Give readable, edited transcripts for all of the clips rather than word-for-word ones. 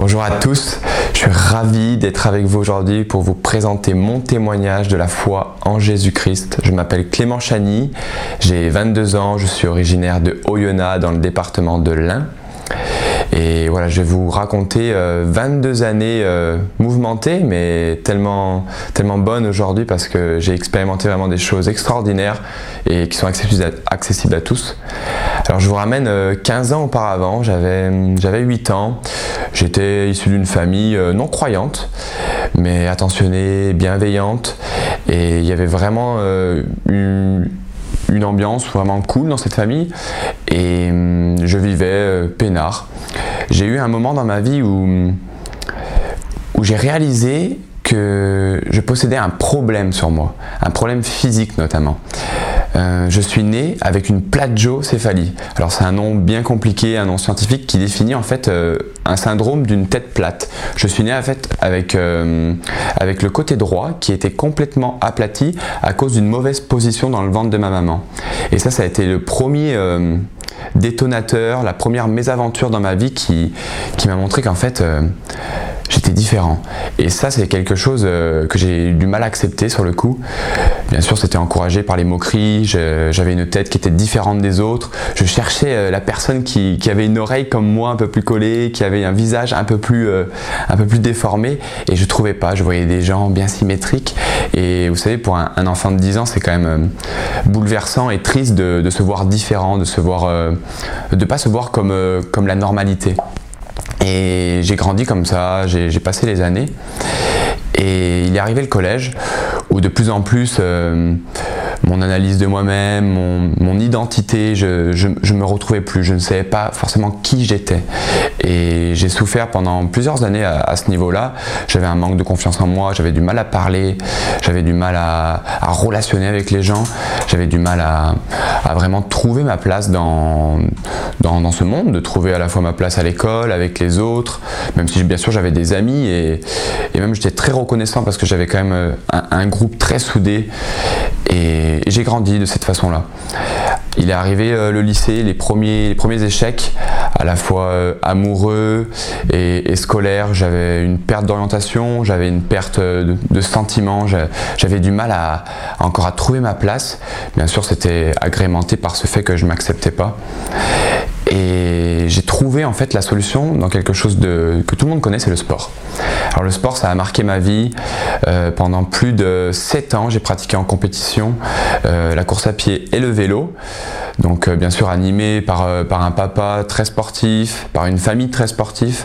Bonjour à tous, je suis ravi d'être avec vous aujourd'hui pour vous présenter mon témoignage de la foi en Jésus-Christ. Je m'appelle Clément Chany, j'ai 22 ans, je suis originaire de Oyonnax dans le département de l'Ain. Et voilà, je vais vous raconter 22 années mouvementées, mais tellement bonnes aujourd'hui parce que j'ai expérimenté vraiment des choses extraordinaires et qui sont accessibles à tous. Alors je vous ramène 15 ans auparavant, j'avais 8 ans, j'étais issu d'une famille non croyante, mais attentionnée, bienveillante, et il y avait vraiment une ambiance vraiment cool dans cette famille, et je vivais peinard. J'ai eu un moment dans ma vie où j'ai réalisé que je possédais un problème sur moi, un problème physique notamment. Je suis né avec une plagiocéphalie. Alors c'est un nom bien compliqué, un nom scientifique qui définit en fait un syndrome d'une tête plate. Je suis né en fait avec le côté droit qui était complètement aplati à cause d'une mauvaise position dans le ventre de ma maman. Et ça a été le premier détonateur, la première mésaventure dans ma vie qui m'a montré qu'en fait j'étais différent. Et ça, c'est quelque chose que j'ai eu du mal à accepter sur le coup. Bien sûr, c'était encouragé par les moqueries, j'avais une tête qui était différente des autres. Je cherchais la personne qui avait une oreille comme moi, un peu plus collée, qui avait un visage un peu plus déformé, et je trouvais pas. Je voyais des gens bien symétriques. Et vous savez, pour un enfant de 10 ans, c'est quand même bouleversant et triste de se voir différent, de pas se voir comme la normalité. Et j'ai grandi comme ça, j'ai passé les années, et il est arrivé le collège où de plus en plus mon analyse de moi-même, mon identité, je me retrouvais plus, je ne savais pas forcément qui j'étais, et j'ai souffert pendant plusieurs années à ce niveau-là. J'avais un manque de confiance en moi, j'avais du mal à parler, j'avais du mal à relationner avec les gens, j'avais du mal à vraiment trouver ma place dans ce monde, de trouver à la fois ma place à l'école, avec les autres, même si bien sûr j'avais des amis, et même j'étais très reconnaissant parce que j'avais quand même un groupe très soudé, et j'ai grandi de cette façon-là. Il est arrivé le lycée, les premiers échecs, à la fois amoureux et scolaires. J'avais une perte d'orientation, j'avais une perte de sentiments, j'avais du mal encore à trouver ma place. Bien sûr, c'était agrémenté par ce fait que je ne m'acceptais pas. Et j'ai trouvé en fait la solution dans quelque chose que tout le monde connaît, c'est le sport. Alors le sport, ça a marqué ma vie. Pendant plus de 7 ans, j'ai pratiqué en compétition la course à pied et le vélo. Donc bien sûr animé par un papa très sportif, par une famille très sportive.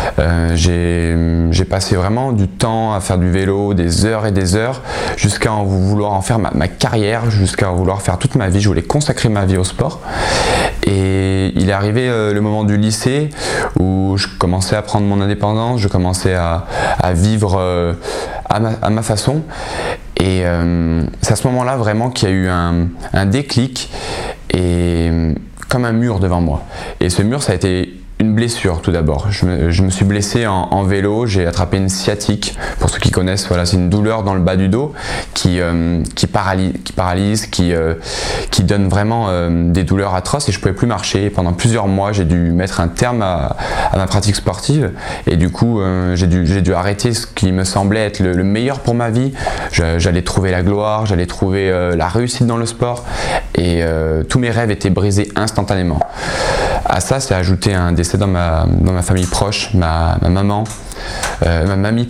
J'ai passé vraiment du temps à faire du vélo, des heures et des heures, jusqu'à vouloir en faire ma carrière, jusqu'à vouloir faire toute ma vie. Je voulais consacrer ma vie au sport. Et il est arrivé le moment du lycée où je commençais à prendre mon indépendance, je commençais à vivre à ma façon. Et c'est à ce moment-là vraiment qu'il y a eu un déclic, et comme un mur devant moi. Et ce mur, ça a été une blessure tout d'abord. Je me suis blessé en vélo, j'ai attrapé une sciatique. Pour ceux qui connaissent, voilà, c'est une douleur dans le bas du dos qui paralyse, qui donne vraiment des douleurs atroces, et je ne pouvais plus marcher. Pendant plusieurs mois, j'ai dû mettre un terme à ma pratique sportive, et du coup, j'ai dû arrêter ce qui me semblait être le meilleur pour ma vie. J'allais trouver la gloire, j'allais trouver la réussite dans le sport, et tous mes rêves étaient brisés instantanément. À ça, c'est ajouté un décès dans ma famille proche. Ma mamie,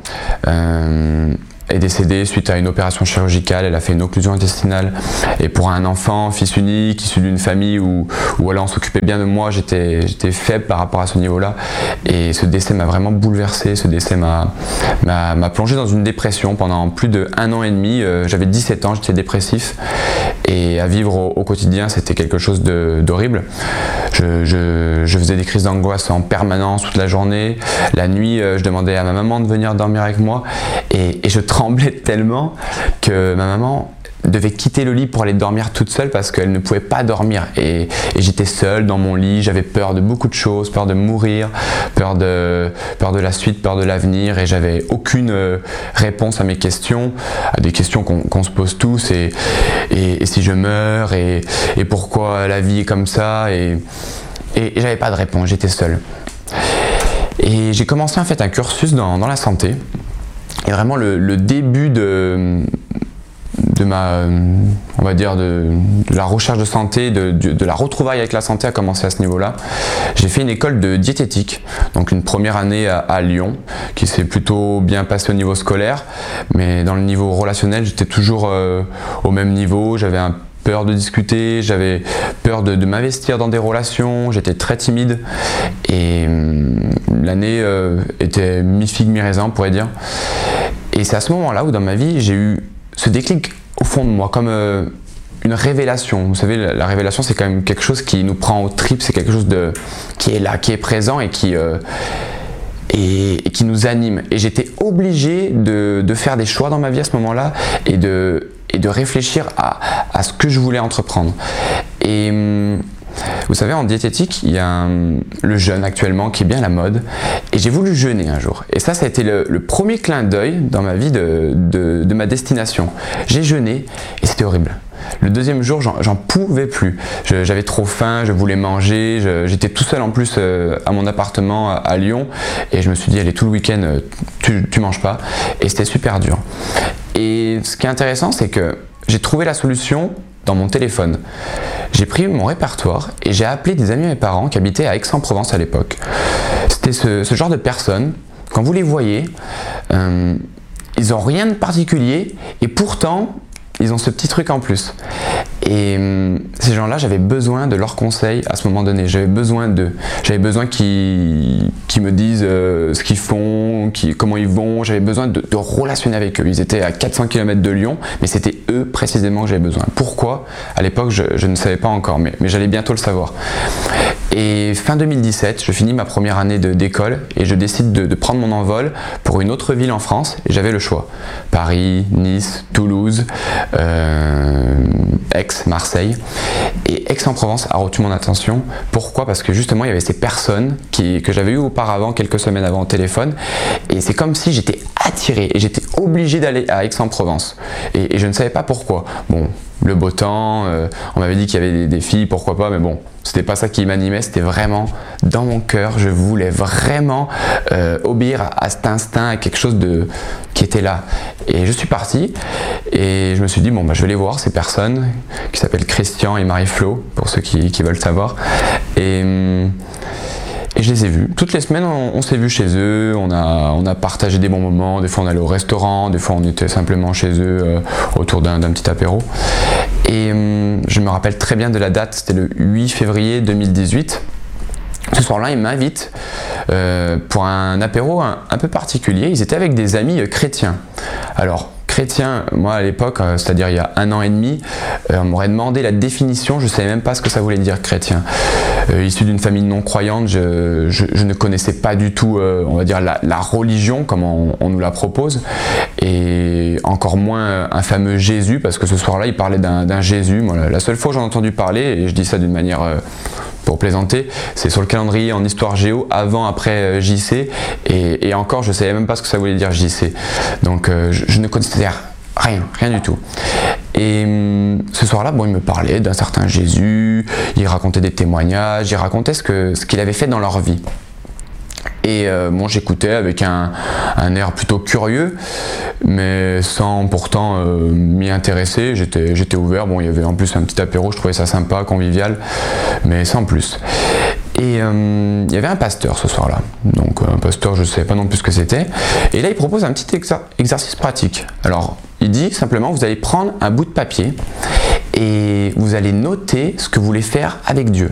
est décédée suite à une opération chirurgicale. Elle a fait une occlusion intestinale, et pour un enfant, fils unique, issu d'une famille où voilà, on s'occupait bien de moi, j'étais faible par rapport à ce niveau-là, et ce décès m'a vraiment bouleversé. Ce décès m'a plongé dans une dépression pendant plus d'1 an et demi. J'avais 17 ans, j'étais dépressif, et à vivre au quotidien, c'était quelque chose d'horrible. Je faisais des crises d'angoisse en permanence toute la journée. La nuit, je demandais à ma maman de venir dormir avec moi, et je tremblais tellement que ma maman devait quitter le lit pour aller dormir toute seule parce qu'elle ne pouvait pas dormir, et j'étais seul dans mon lit. J'avais peur de beaucoup de choses, peur de mourir, peur de la suite, peur de l'avenir, et j'avais aucune réponse à mes questions, à des questions qu'on se pose tous, et si je meurs, et pourquoi la vie est comme ça, et j'avais pas de réponse, j'étais seul. Et j'ai commencé en fait un cursus dans la santé. Et vraiment le début de ma, on va dire, de la recherche de santé, de la retrouvaille avec la santé a commencé à ce niveau-là. J'ai fait une école de diététique, donc une première année à Lyon, qui s'est plutôt bien passée au niveau scolaire, mais dans le niveau relationnel, j'étais toujours au même niveau. J'avais peur de discuter, j'avais peur de m'investir dans des relations, j'étais très timide et l'année était mi-figue mi-raisin, on pourrait dire. Et c'est à ce moment-là où dans ma vie j'ai eu ce déclic au fond de moi, comme une révélation. Vous savez, la révélation, c'est quand même quelque chose qui nous prend aux tripes, c'est quelque chose qui est là, qui est présent et qui nous anime. Et j'étais obligé de faire des choix dans ma vie à ce moment-là et de réfléchir à ce que je voulais entreprendre. Et vous savez, en diététique, il y a le jeûne actuellement qui est bien à la mode. Et j'ai voulu jeûner un jour. Et ça a été le premier clin d'œil dans ma vie de ma destination. J'ai jeûné et c'était horrible. Le deuxième jour, j'en pouvais plus. J'avais trop faim, je voulais manger. J'étais tout seul en plus à mon appartement à Lyon. Et je me suis dit, allez, tout le week-end, tu manges pas. Et c'était super dur. Et ce qui est intéressant, c'est que j'ai trouvé la solution dans mon téléphone. J'ai pris mon répertoire et j'ai appelé des amis à mes parents qui habitaient à Aix-en-Provence à l'époque. C'était ce genre de personnes, quand vous les voyez, ils n'ont rien de particulier et pourtant ils ont ce petit truc en plus. Et ces gens-là, j'avais besoin de leurs conseils à ce moment donné. J'avais besoin d'eux. J'avais besoin qu'ils me disent ce qu'ils font, comment ils vont. J'avais besoin de relationner avec eux. Ils étaient à 400 km de Lyon, mais c'était eux précisément que j'avais besoin. Pourquoi? À l'époque, je ne savais pas encore, mais j'allais bientôt le savoir. Et fin 2017, je finis ma première année d'école et je décide de prendre mon envol pour une autre ville en France. Et j'avais le choix. Paris, Nice, Toulouse, Aix, Marseille. Et Aix-en-Provence a retenu mon attention. Pourquoi? Parce que justement, il y avait ces personnes que j'avais eues auparavant, quelques semaines avant au téléphone. Et c'est comme si j'étais attiré et j'étais obligé d'aller à Aix-en-Provence. Et je ne savais pas pourquoi. Bon, le beau temps, on m'avait dit qu'il y avait des filles, pourquoi pas, mais bon, c'était pas ça qui m'animait, c'était vraiment dans mon cœur, je voulais vraiment obéir à cet instinct, à quelque chose qui était là. Et je suis parti et je me suis dit, bon, bah, je vais aller voir ces personnes qui s'appellent Christian et Marie-Flo, pour ceux qui veulent savoir. Et je les ai vus. Toutes les semaines, on s'est vus chez eux, on a partagé des bons moments, des fois on allait au restaurant, des fois on était simplement chez eux autour d'un petit apéro. Et je me rappelle très bien de la date, c'était le 8 février 2018. Ce soir-là, ils m'invitent pour un apéro un peu particulier. Ils étaient avec des amis chrétiens. Alors, chrétien, moi à l'époque, c'est-à-dire il y a 1 an et demi, on m'aurait demandé la définition, je ne savais même pas ce que ça voulait dire chrétien. Issu d'une famille non croyante, je ne connaissais pas du tout, on va dire, la religion comme on nous la propose, et encore moins un fameux Jésus, parce que ce soir-là, il parlait d'un Jésus. Moi, la seule fois que j'en ai entendu parler, et je dis ça d'une manière pour plaisanter, c'est sur le calendrier en histoire géo, avant, après JC, et encore, je ne savais même pas ce que ça voulait dire JC. Donc, je ne connaissais rien du tout. Et ce soir-là, bon, il me parlait d'un certain Jésus, il racontait des témoignages, il racontait ce qu'il avait fait dans leur vie. Et bon, j'écoutais avec un air plutôt curieux, mais sans pourtant m'y intéresser. J'étais ouvert. Bon, il y avait en plus un petit apéro, je trouvais ça sympa, convivial, mais sans plus. Et il y avait un pasteur ce soir-là. Donc un pasteur, je ne savais pas non plus ce que c'était. Et là, il propose un petit exercice pratique. Alors, il dit simplement, vous allez prendre un bout de papier et vous allez noter ce que vous voulez faire avec Dieu.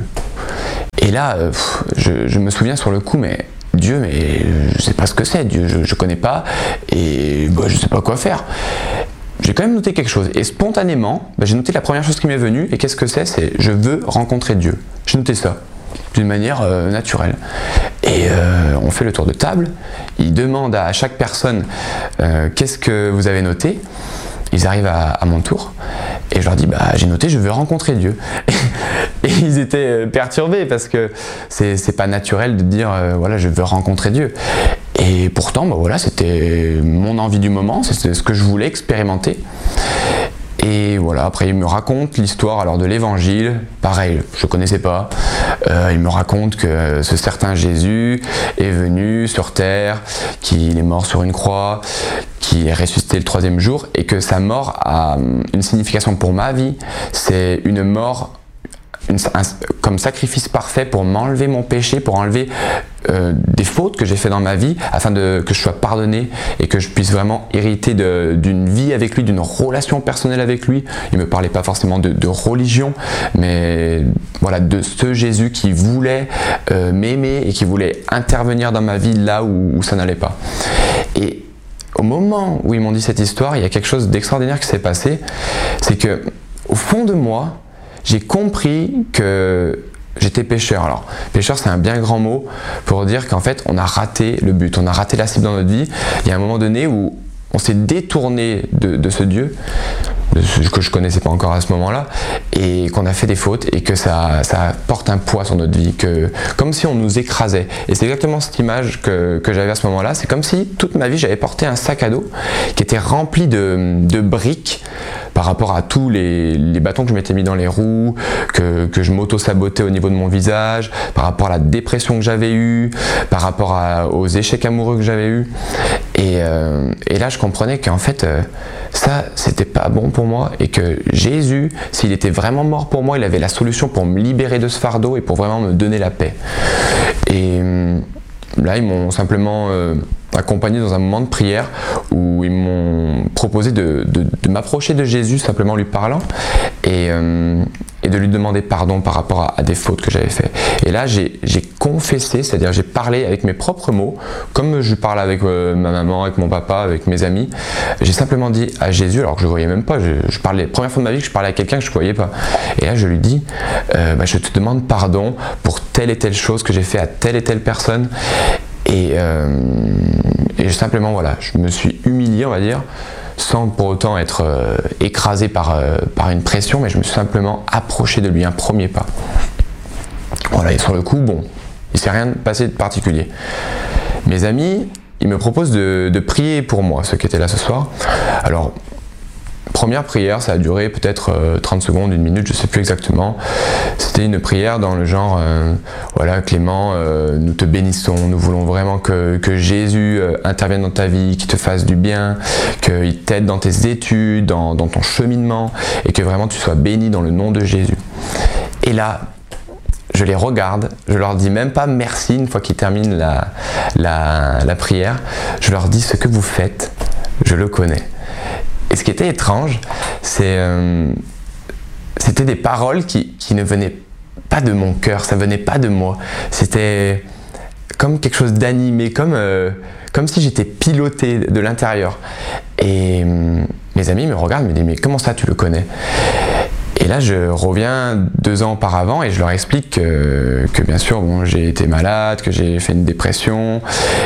Et là, je me souviens sur le coup, mais Dieu, mais je ne sais pas ce que c'est, Dieu, je ne connais pas, et bah, je ne sais pas quoi faire. J'ai quand même noté quelque chose, et spontanément, j'ai noté la première chose qui m'est venue, et qu'est-ce que c'est? C'est je veux rencontrer Dieu. J'ai noté ça, d'une manière naturelle. Et on fait le tour de table, il demande à chaque personne qu'est-ce que vous avez noté. Ils arrivent à mon tour et je leur dis j'ai noté, je veux rencontrer Dieu. Et ils étaient perturbés parce que c'est pas naturel de dire voilà, je veux rencontrer Dieu. Et pourtant voilà, c'était mon envie du moment, c'était ce que je voulais expérimenter. Et voilà, après il me raconte l'histoire alors de l'évangile, pareil, je ne connaissais pas. Il me raconte que ce certain Jésus est venu sur terre, qu'il est mort sur une croix, qu'il est ressuscité le 3e jour et que sa mort a une signification pour ma vie. C'est une mort comme sacrifice parfait pour m'enlever mon péché, pour enlever des fautes que j'ai fait dans ma vie, afin que je sois pardonné et que je puisse vraiment hériter d'une vie avec lui, d'une relation personnelle avec lui. Il ne me parlait pas forcément de religion, mais voilà, de ce Jésus qui voulait m'aimer et qui voulait intervenir dans ma vie là où ça n'allait pas. Et au moment où ils m'ont dit cette histoire, il y a quelque chose d'extraordinaire qui s'est passé, c'est que au fond de moi, j'ai compris que j'étais pécheur. Alors, pécheur, c'est un bien grand mot pour dire qu'en fait, on a raté le but, on a raté la cible dans notre vie. Il y a un moment donné où on s'est détourné de ce Dieu, que je ne connaissais pas encore à ce moment-là, et qu'on a fait des fautes et que ça porte un poids sur notre vie, comme si on nous écrasait. Et c'est exactement cette image que j'avais à ce moment-là. C'est comme si toute ma vie, j'avais porté un sac à dos qui était rempli de briques par rapport à tous les bâtons que je m'étais mis dans les roues, que je m'auto-sabotais au niveau de mon visage, par rapport à la dépression que j'avais eue, par rapport aux échecs amoureux que j'avais eus. Et là, je comprenais qu'en fait, ça, c'était pas bon pour moi et que Jésus, s'il était vraiment mort pour moi, il avait la solution pour me libérer de ce fardeau et pour vraiment me donner la paix. Et là, ils m'ont simplement accompagné dans un moment de prière où ils m'ont proposé de m'approcher de Jésus simplement en lui parlant et de lui demander pardon par rapport à des fautes que j'avais fait. Et là, j'ai confessé, c'est-à-dire j'ai parlé avec mes propres mots, comme je parle avec ma maman, avec mon papa, avec mes amis. J'ai simplement dit à Jésus, alors que je ne voyais même pas, je parlais, la première fois de ma vie que je parlais à quelqu'un que je ne voyais pas. Et là, je lui dis, je te demande pardon pour telle et telle chose que j'ai fait à telle et telle personne. Et simplement, voilà, je me suis humilié, on va dire, sans pour autant être écrasé par une pression, mais je me suis simplement approché de lui, un premier pas. Voilà, et sur le coup, bon, il ne s'est rien passé de particulier. Mes amis, ils me proposent de prier pour moi, ceux qui étaient là ce soir. Alors, première prière, ça a duré peut-être 30 secondes, 1 minute, je ne sais plus exactement. C'était une prière dans le genre, voilà Clément, nous te bénissons, nous voulons vraiment que Jésus intervienne dans ta vie, qu'il te fasse du bien, qu'il t'aide dans tes études, dans ton cheminement, et que vraiment tu sois béni dans le nom de Jésus. Et là, je les regarde, je leur dis même pas merci une fois qu'ils terminent la prière, je leur dis ce que vous faites, je le connais. Et ce qui était étrange, c'était des paroles qui ne venaient pas de mon cœur, ça venait pas de moi. C'était comme quelque chose d'animé, comme si j'étais piloté de l'intérieur. Et mes amis me regardent, me disent « Mais comment ça tu le connais ?» Et là, je reviens 2 ans auparavant et je leur explique que bien sûr, bon, j'ai été malade, que j'ai fait une dépression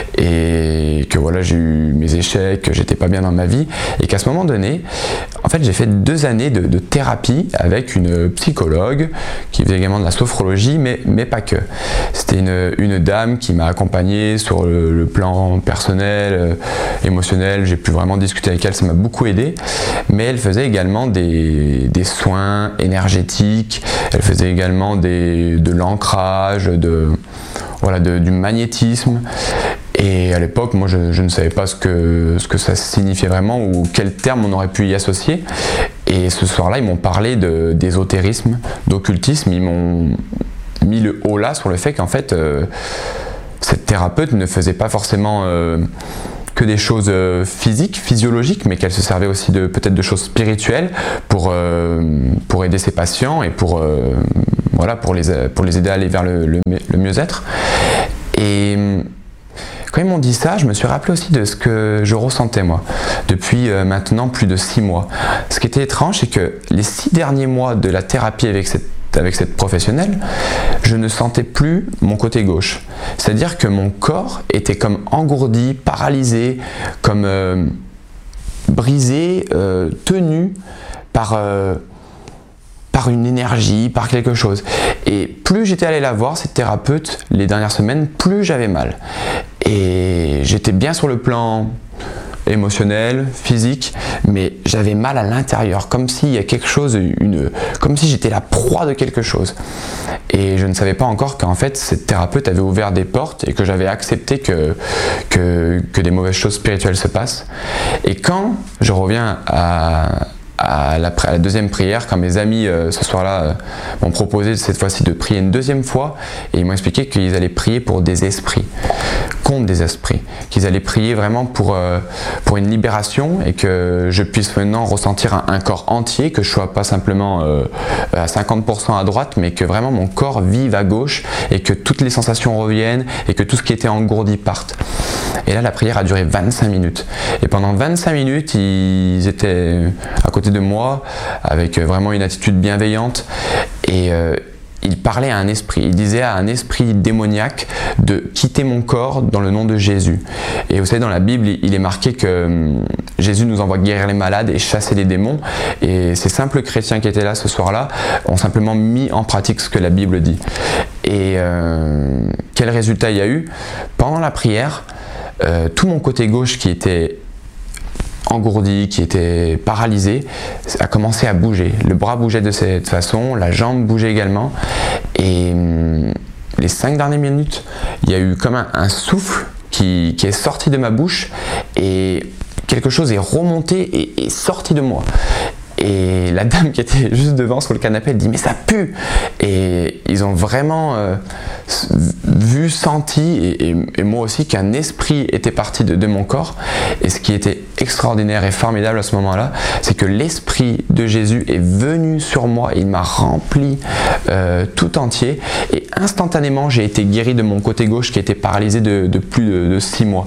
et que voilà, j'ai eu mes échecs, que j'étais pas bien dans ma vie et qu'à ce moment donné, en fait, j'ai fait 2 années de thérapie avec une psychologue qui faisait également de la sophrologie, mais pas que. C'était une dame qui m'a accompagné sur le plan personnel, émotionnel. J'ai pu vraiment discuter avec elle, ça m'a beaucoup aidé. Mais elle faisait également des soins énergétique, elle faisait également de l'ancrage, du magnétisme. Et à l'époque, moi je ne savais pas ce que ça signifiait vraiment ou quel terme on aurait pu y associer. Et ce soir-là, ils m'ont parlé d'ésotérisme, d'occultisme, ils m'ont mis le haut là sur le fait qu'en fait, cette thérapeute ne faisait pas forcément que des choses physiques, physiologiques, mais qu'elle se servait aussi peut-être de choses spirituelles pour aider ses patients et pour les aider à aller vers le mieux-être. Et quand ils m'ont dit ça, je me suis rappelé aussi de ce que je ressentais moi, depuis maintenant plus de 6 mois. Ce qui était étrange, c'est que les 6 derniers mois de la thérapie avec cette professionnelle, je ne sentais plus mon côté gauche. C'est-à-dire que mon corps était comme engourdi, paralysé, comme brisé, tenu par une énergie, par quelque chose. Et plus j'étais allé la voir, cette thérapeute, les dernières semaines, plus j'avais mal. Et j'étais bien sur le plan émotionnel, physique, mais j'avais mal à l'intérieur, comme s'il y a quelque chose, comme si j'étais la proie de quelque chose. Et je ne savais pas encore qu'en fait cette thérapeute avait ouvert des portes et que j'avais accepté que des mauvaises choses spirituelles se passent. Et quand je reviens à la deuxième prière, quand mes amis ce soir-là m'ont proposé cette fois-ci de prier une deuxième fois, et ils m'ont expliqué qu'ils allaient prier pour des esprits, contre des esprits, qu'ils allaient prier vraiment pour une libération et que je puisse maintenant ressentir un corps entier, que je sois pas simplement à 50% à droite, mais que vraiment mon corps vive à gauche et que toutes les sensations reviennent et que tout ce qui était engourdi parte. Et là, la prière a duré 25 minutes. Et pendant 25 minutes, ils étaient à côté de moi avec vraiment une attitude bienveillante et il parlait à un esprit, il disait à un esprit démoniaque de quitter mon corps dans le nom de Jésus. Et vous savez, dans la Bible, il est marqué que Jésus nous envoie guérir les malades et chasser les démons. Et ces simples chrétiens qui étaient là ce soir-là ont simplement mis en pratique ce que la Bible dit. Et quel résultat il y a eu? Pendant la prière, tout mon côté gauche qui était engourdi, qui était paralysé, a commencé à bouger. Le bras bougeait de cette façon, la jambe bougeait également. Et les 5 dernières minutes, il y a eu comme un souffle qui est sorti de ma bouche et quelque chose est remonté et sorti de moi. Et la dame qui était juste devant sur le canapé, elle dit « mais ça pue !» Et ils ont vraiment vu, senti, et moi aussi, qu'un esprit était parti de mon corps. Et ce qui était extraordinaire et formidable à ce moment-là, c'est que l'esprit de Jésus est venu sur moi, il m'a rempli tout entier. Et instantanément, j'ai été guéri de mon côté gauche qui était paralysé de plus de 6 mois.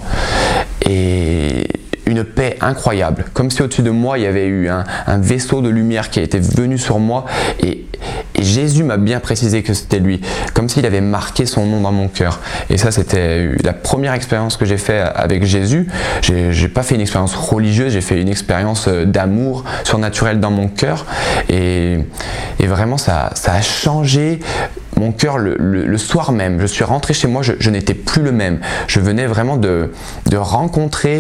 Et une paix incroyable, comme si au-dessus de moi il y avait eu un vaisseau de lumière qui était venu sur moi et Jésus m'a bien précisé que c'était lui, comme s'il avait marqué son nom dans mon cœur. Et ça, c'était la première expérience que j'ai fait avec Jésus. J'ai pas fait une expérience religieuse, j'ai fait une expérience d'amour surnaturel dans mon cœur et vraiment ça a changé mon cœur le soir même. Je suis rentré chez moi, je n'étais plus le même. Je venais vraiment de rencontrer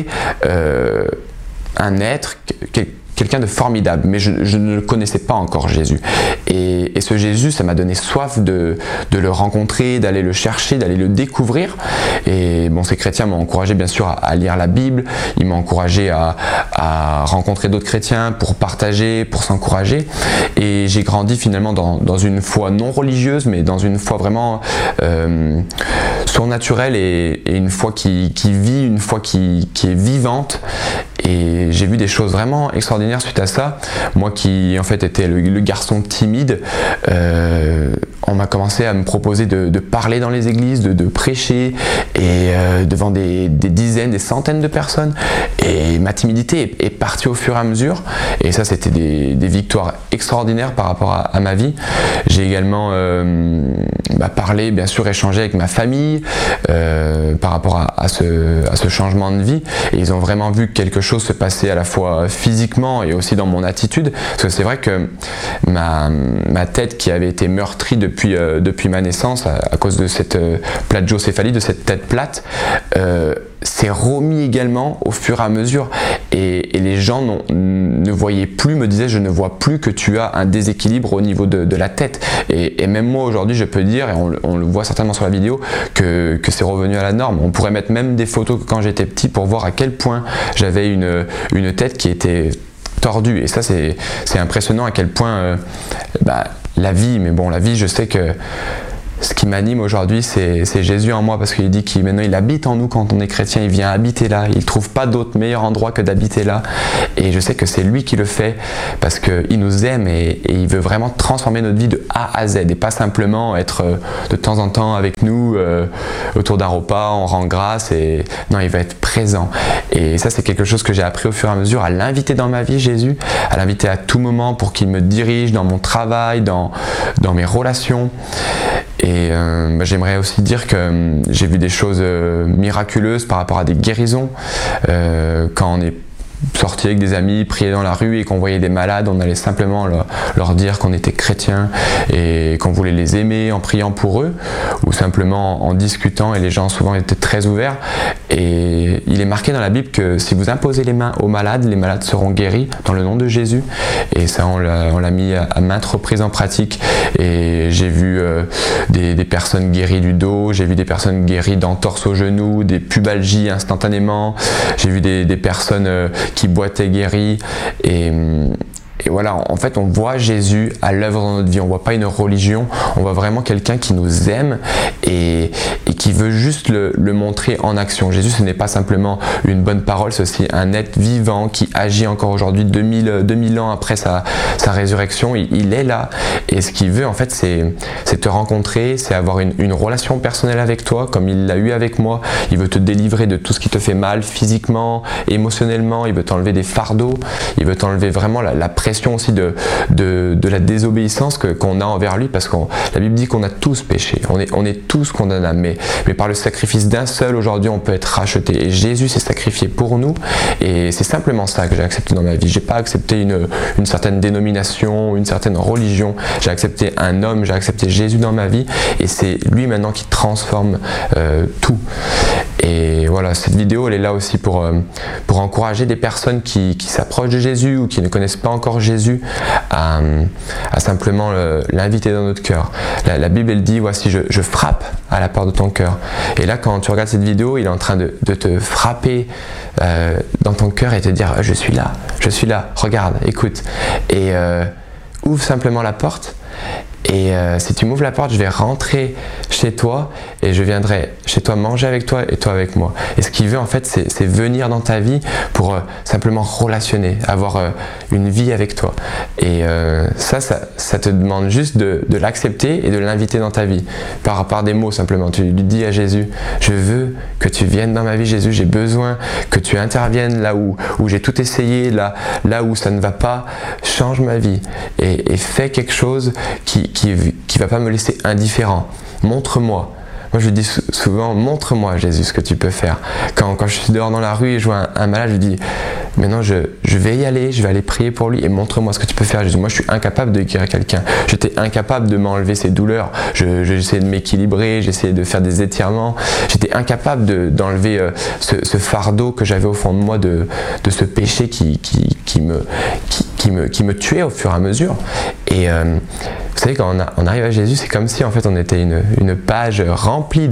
un être, quelqu'un de formidable, mais je ne le connaissais pas encore, Jésus. Et ce Jésus, ça m'a donné soif de le rencontrer, d'aller le chercher, d'aller le découvrir. Et bon, ces chrétiens m'ont encouragé bien sûr à lire la Bible, ils m'ont encouragé à rencontrer d'autres chrétiens pour partager, pour s'encourager. Et j'ai grandi finalement dans une foi non religieuse, mais dans une foi vraiment surnaturelle et une foi qui vit, une foi qui est vivante. Et j'ai vu des choses vraiment extraordinaires suite à ça. Moi qui en fait était le garçon timide, on m'a commencé à me proposer de parler dans les églises, de prêcher et devant des dizaines, des centaines de personnes. Et ma timidité est partie au fur et à mesure. Et ça, c'était des victoires extraordinaires par rapport à ma vie. J'ai également parlé, bien sûr, échangé avec ma famille par rapport à ce changement de vie. Et ils ont vraiment vu quelque chose se passer à la fois physiquement et aussi dans mon attitude. Parce que c'est vrai que ma tête qui avait été meurtrie depuis ma naissance à cause de cette plagiocéphalie, de cette tête plate, s'est remis également au fur et à mesure et les gens ne voyaient plus, me disaient je ne vois plus que tu as un déséquilibre au niveau de la tête et même moi aujourd'hui je peux dire, et on le voit certainement sur la vidéo, que c'est revenu à la norme. On pourrait mettre même des photos quand j'étais petit pour voir à quel point j'avais une tête qui était tordue et ça c'est impressionnant à quel point la vie, mais bon la vie je sais que ce qui m'anime aujourd'hui, c'est Jésus en moi parce qu'il dit qu'il maintenant il habite en nous quand on est chrétien, il vient habiter là, il ne trouve pas d'autre meilleur endroit que d'habiter là et je sais que c'est lui qui le fait parce qu'il nous aime et il veut vraiment transformer notre vie de A à Z et pas simplement être de temps en temps avec nous autour d'un repas, on rend grâce et non, il va être présent et ça c'est quelque chose que j'ai appris au fur et à mesure à l'inviter dans ma vie, Jésus, à l'inviter à tout moment pour qu'il me dirige dans mon travail, dans mes relations. Et j'aimerais aussi dire que j'ai vu des choses miraculeuses par rapport à des guérisons quand on est sortit avec des amis, priait dans la rue et qu'on voyait des malades, on allait simplement leur dire qu'on était chrétiens et qu'on voulait les aimer en priant pour eux, ou simplement en discutant, et les gens souvent étaient très ouverts. Et il est marqué dans la Bible que si vous imposez les mains aux malades, les malades seront guéris dans le nom de Jésus. Et ça, on l'a mis à maintes reprises en pratique. Et j'ai vu des personnes guéries du dos, j'ai vu des personnes guéries d'entorses au genou, des pubalgies instantanément, j'ai vu des personnes qui boitaient guéries. Et voilà, en fait, on voit Jésus à l'œuvre dans notre vie. On ne voit pas une religion, on voit vraiment quelqu'un qui nous aime et qui veut juste le montrer en action. Jésus, ce n'est pas simplement une bonne parole, c'est aussi un être vivant qui agit encore aujourd'hui, 2000 ans après sa résurrection. Il est là, et ce qu'il veut, en fait, c'est te rencontrer, c'est avoir une relation personnelle avec toi, comme il l'a eu avec moi. Il veut te délivrer de tout ce qui te fait mal, physiquement, émotionnellement. Il veut t'enlever des fardeaux, il veut t'enlever vraiment la pression aussi de la désobéissance qu'on a envers lui, parce que la Bible dit qu'on a tous péché, on est tous condamnables, mais par le sacrifice d'un seul, aujourd'hui, on peut être racheté. Et Jésus s'est sacrifié pour nous, et c'est simplement ça que j'ai accepté dans ma vie. J'ai pas accepté une certaine dénomination, une certaine religion. J'ai accepté un homme, j'ai accepté Jésus dans ma vie, et c'est lui maintenant qui transforme tout. Et voilà, cette vidéo, elle est là aussi pour encourager des personnes qui s'approchent de Jésus ou qui ne connaissent pas encore Jésus à simplement l'inviter dans notre cœur. La Bible, elle dit, voici, je frappe à la porte de ton cœur. Et là, quand tu regardes cette vidéo, il est en train de te frapper dans ton cœur et te dire, je suis là, regarde, écoute. Et ouvre simplement la porte. Et si tu m'ouvres la porte, je vais rentrer chez toi et je viendrai chez toi manger avec toi et toi avec moi. Et ce qu'il veut, en fait, c'est venir dans ta vie pour simplement relationner, avoir une vie avec toi. Et ça te demande juste de l'accepter et de l'inviter dans ta vie. Par des mots simplement. Tu lui dis à Jésus, je veux que tu viennes dans ma vie, Jésus, j'ai besoin que tu interviennes là où j'ai tout essayé, là où ça ne va pas. Change ma vie et fais quelque chose qui va pas me laisser indifférent. Montre-moi. Moi, je dis souvent, montre-moi, Jésus, ce que tu peux faire. Quand je suis dehors dans la rue et je vois un malade, je dis, maintenant, je vais y aller, je vais aller prier pour lui et montre-moi ce que tu peux faire, Jésus. Moi, je suis incapable de guérir quelqu'un. J'étais incapable de m'enlever ses douleurs. J'essayais de m'équilibrer, j'essayais de faire des étirements. J'étais incapable d'enlever ce fardeau que j'avais au fond de moi de ce péché qui me tuait au fur et à mesure. Et vous savez, quand on arrive à Jésus, c'est comme si en fait on était une page remplie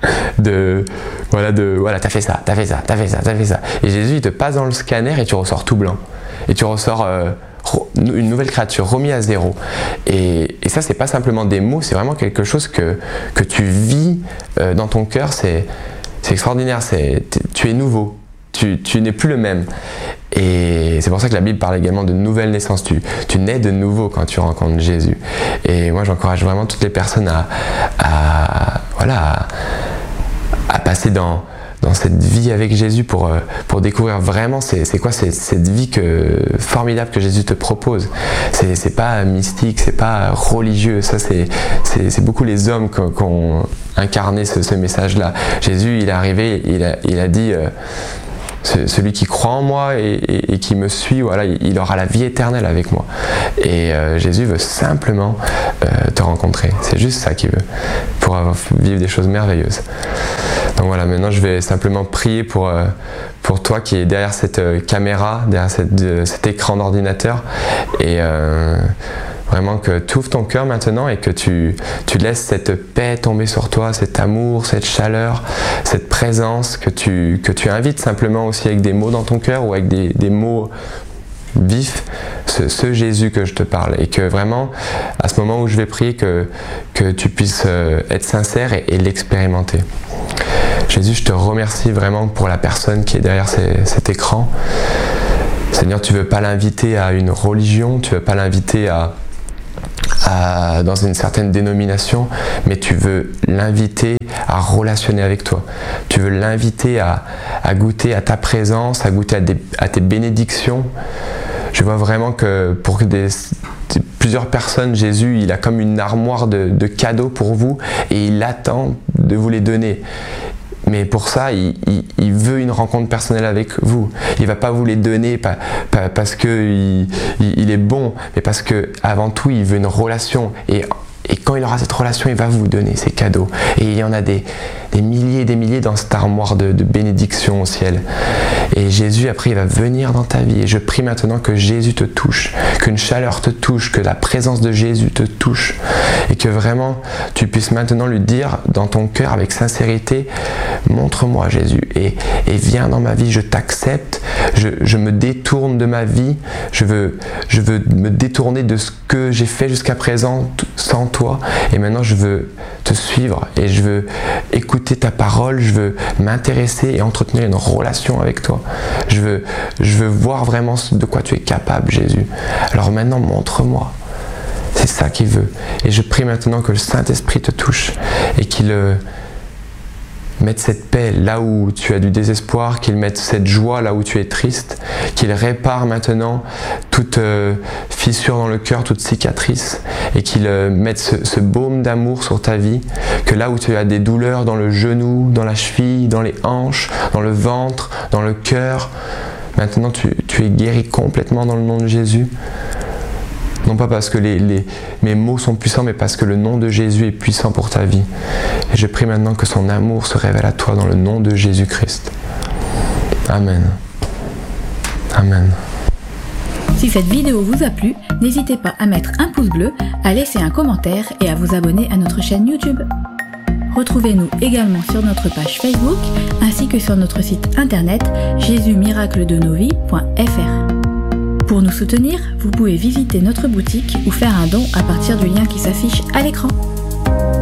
voilà, t'as fait ça. Et Jésus, il te passe dans le scanner et tu ressors tout blanc. Et tu ressors une nouvelle créature, remis à zéro. Et ça, c'est pas simplement des mots, c'est vraiment quelque chose que tu vis dans ton cœur. C'est extraordinaire, tu es nouveau. Tu n'es plus le même. Et c'est pour ça que la Bible parle également de nouvelle naissance. Tu nais de nouveau quand tu rencontres Jésus. Et moi, j'encourage vraiment toutes les personnes à passer dans cette vie avec Jésus pour découvrir vraiment c'est quoi cette vie formidable que Jésus te propose. C'est pas mystique, c'est pas religieux, ça c'est beaucoup les hommes qui ont incarné ce message-là. Jésus, il est arrivé, il a dit celui qui croit en moi et qui me suit, voilà, il aura la vie éternelle avec moi. Et Jésus veut simplement te rencontrer. C'est juste ça qu'il veut, pour vivre des choses merveilleuses. Donc voilà, maintenant je vais simplement prier pour toi qui est derrière cette caméra, derrière cet écran d'ordinateur. Et vraiment que tu ouvres ton cœur maintenant et que tu laisses cette paix tomber sur toi, cet amour, cette chaleur, cette présence, que tu invites simplement aussi avec des mots dans ton cœur ou avec des mots vifs, ce Jésus que je te parle. Et que vraiment, à ce moment où je vais prier, que tu puisses être sincère et l'expérimenter. Jésus, je te remercie vraiment pour la personne qui est derrière cet écran. Seigneur, tu ne veux pas l'inviter à une religion, tu ne veux pas l'inviter dans une certaine dénomination, mais tu veux l'inviter à relationner avec toi. Tu veux l'inviter à goûter à ta présence, à goûter à tes bénédictions. Je vois vraiment que pour plusieurs personnes, Jésus, il a comme une armoire de cadeaux pour vous et il attend de vous les donner. Mais pour ça, il veut une rencontre personnelle avec vous. Il ne va pas vous les donner parce qu'il est bon, mais parce qu'avant tout, il veut une relation. Et quand il aura cette relation, il va vous donner ses cadeaux. Et il y en a des milliers et des milliers dans cette armoire de bénédictions au ciel. Et Jésus, après, il va venir dans ta vie. Et je prie maintenant que Jésus te touche, qu'une chaleur te touche, que la présence de Jésus te touche. Et que vraiment, tu puisses maintenant lui dire dans ton cœur avec sincérité, montre-moi Jésus. Et viens dans ma vie, je t'accepte. Je me détourne de ma vie. Je veux me détourner de ce que j'ai fait jusqu'à présent sans toi. Et maintenant, je veux te suivre et je veux écouter ta parole, je veux m'intéresser et entretenir une relation avec toi. Je veux voir vraiment de quoi tu es capable, Jésus. Alors maintenant, montre-moi. C'est ça qu'il veut. Et je prie maintenant que le Saint-Esprit te touche et qu'il mette cette paix là où tu as du désespoir, qu'il mette cette joie là où tu es triste, qu'il répare maintenant toute fissure dans le cœur, toute cicatrice, et qu'il mette ce baume d'amour sur ta vie, que là où tu as des douleurs dans le genou, dans la cheville, dans les hanches, dans le ventre, dans le cœur, maintenant tu es guéri complètement dans le nom de Jésus. Non pas parce que mes mots sont puissants, mais parce que le nom de Jésus est puissant pour ta vie. Et je prie maintenant que son amour se révèle à toi dans le nom de Jésus-Christ. Amen. Amen. Si cette vidéo vous a plu, n'hésitez pas à mettre un pouce bleu, à laisser un commentaire et à vous abonner à notre chaîne YouTube. Retrouvez-nous également sur notre page Facebook ainsi que sur notre site internet jesusmiracledesnosvies.fr. Pour nous soutenir, vous pouvez visiter notre boutique ou faire un don à partir du lien qui s'affiche à l'écran.